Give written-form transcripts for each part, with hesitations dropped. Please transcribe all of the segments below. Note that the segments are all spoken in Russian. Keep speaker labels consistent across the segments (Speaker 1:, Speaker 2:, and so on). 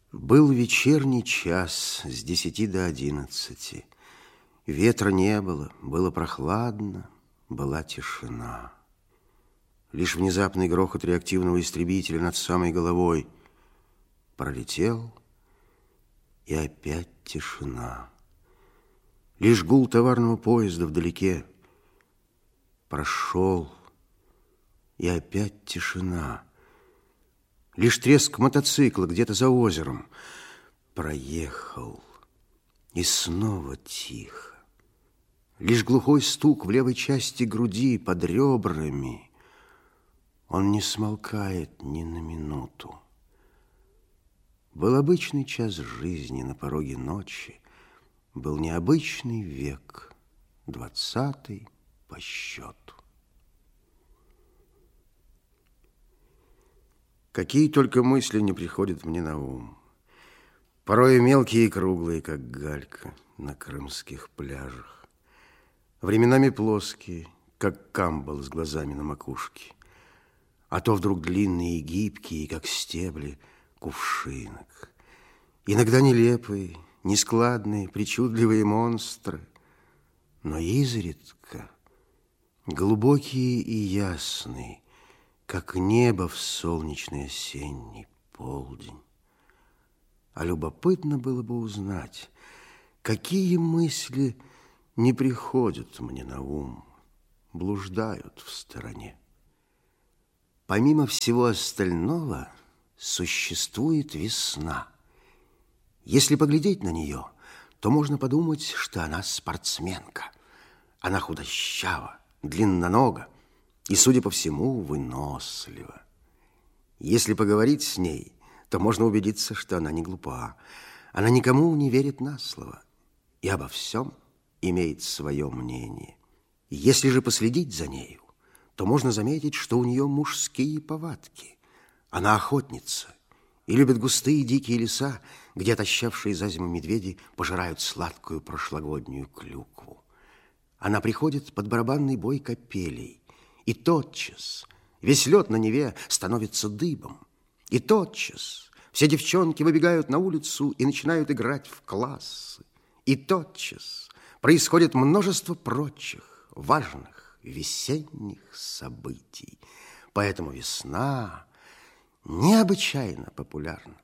Speaker 1: Был вечерний час с 10 до 11. Ветра не было, было прохладно, была тишина. Лишь внезапный грохот реактивного истребителя над самой головой пролетел, и опять тишина. Лишь гул товарного поезда вдалеке прошел, и опять тишина. Лишь треск мотоцикла где-то за озером проехал, и снова тихо. Лишь глухой стук в левой части груди под ребрами, он не смолкает ни на минуту. Был обычный час жизни на пороге ночи, был необычный век, 20-й по счету. Какие только мысли не приходят мне на ум. Порой мелкие и круглые, как галька на крымских пляжах. Временами плоские, как камбал с глазами на макушке. А то вдруг длинные и гибкие, как стебли кувшинок. Иногда нелепые, нескладные, причудливые монстры. Но изредка глубокие и ясные, как небо в солнечный осенний полдень. А любопытно было бы узнать, какие мысли не приходят мне на ум, блуждают в стороне. Помимо всего остального существует весна. Если поглядеть на нее, то можно подумать, что она спортсменка. Она худощава, длиннонога и, судя по всему, вынослива. Если поговорить с ней, то можно убедиться, что она не глупа. Она никому не верит на слово и обо всем имеет свое мнение. Если же последить за нею, то можно заметить, что у нее мужские повадки. Она охотница и любит густые дикие леса, где отощавшие за зиму медведи пожирают сладкую прошлогоднюю клюкву. Она приходит под барабанный бой капелей, и тотчас весь лед на Неве становится дыбом. И тотчас все девчонки выбегают на улицу и начинают играть в классы. И тотчас происходит множество прочих важных весенних событий. Поэтому весна необычайно популярна.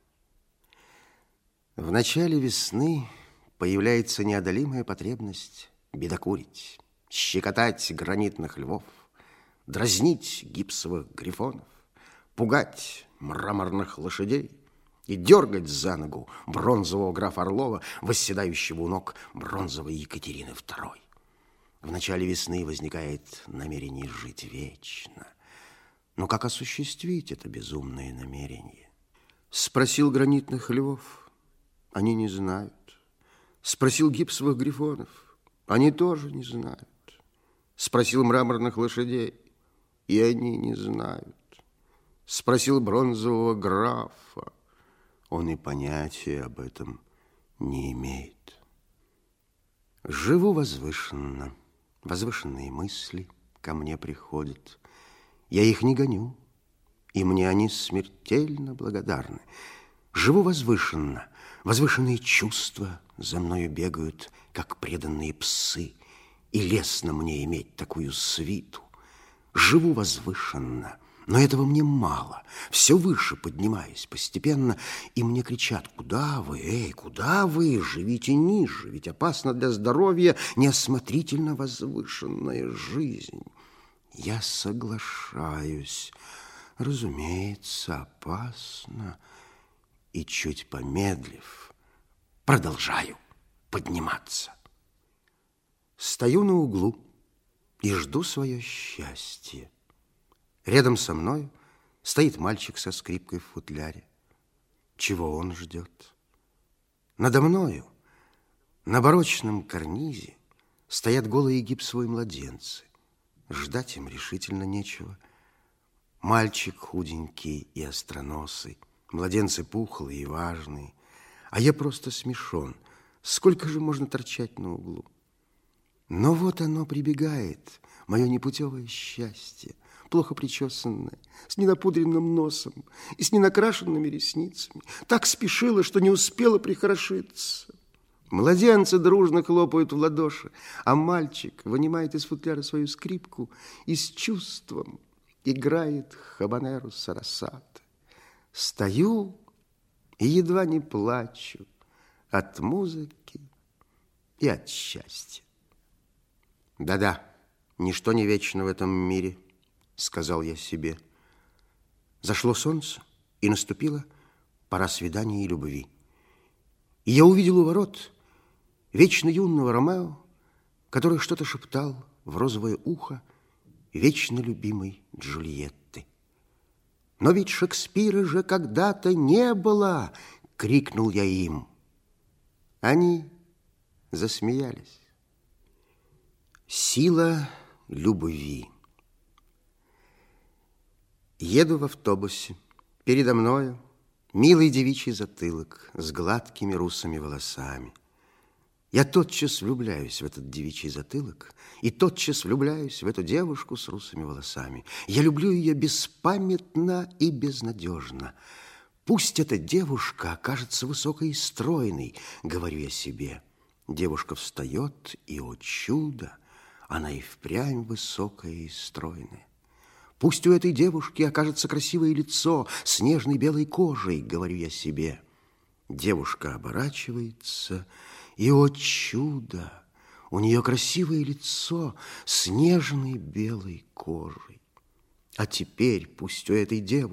Speaker 1: В начале весны появляется неодолимая потребность бедокурить, щекотать гранитных львов, дразнить гипсовых грифонов, пугать мраморных лошадей и дергать за ногу бронзового графа Орлова, восседающего у ног бронзовой Екатерины II. В начале весны возникает намерение жить вечно. Но как осуществить это безумное намерение? Спросил гранитных львов, они не знают. Спросил гипсовых грифонов, они тоже не знают. Спросил мраморных лошадей, и они не знают. Спросил бронзового графа, он и понятия об этом не имеет. Живу возвышенно, возвышенные мысли ко мне приходят. Я их не гоню, и мне они смертельно благодарны. Живу возвышенно, возвышенные чувства за мною бегают, как преданные псы, и лестно мне иметь такую свиту. Живу возвышенно, но этого мне мало. Все выше поднимаюсь постепенно, и мне кричат: куда вы, эй, куда вы? Живите ниже, ведь опасно для здоровья неосмотрительно возвышенная жизнь. Я соглашаюсь, разумеется, опасно, и чуть помедлив, продолжаю подниматься. Стою на углу и жду свое счастье. Рядом со мной стоит мальчик со скрипкой в футляре. Чего он ждет? Надо мною на барочном карнизе стоят голые гипсовые младенцы. Ждать им решительно нечего. Мальчик худенький и остроносый, младенцы пухлые и важные, а я просто смешон. Сколько же можно торчать на углу? Но вот оно прибегает, мое непутевое счастье, плохо причесанная, с ненапудренным носом и с ненакрашенными ресницами. Так спешила, что не успела прихорошиться. Младенцы дружно хлопают в ладоши, а мальчик вынимает из футляра свою скрипку и с чувством играет хабанеру Сарасата. Стою и едва не плачу от музыки и от счастья. Да-да, ничто не вечно в этом мире, сказал я себе. Зашло солнце, и наступила пора свидания и любви. И я увидел у ворот вечно юного Ромео, который что-то шептал в розовое ухо вечно любимой Джульетты. «Но ведь Шекспира же когда-то не было!» — крикнул я им. Они засмеялись. Сила любви. Еду в автобусе. Передо мною милый девичий затылок с гладкими русыми волосами. Я тотчас влюбляюсь в этот девичий затылок и тотчас влюбляюсь в эту девушку с русыми волосами. Я люблю ее беспамятно и безнадежно. Пусть эта девушка окажется высокой и стройной, говорю я себе. Девушка встает, и, о чудо, она и впрямь высокая и стройная. Пусть у этой девушки окажется красивое лицо с нежной белой кожей, говорю я себе. Девушка оборачивается, и, о чудо, у нее красивое лицо с нежной белой кожей. А теперь пусть у этой девушки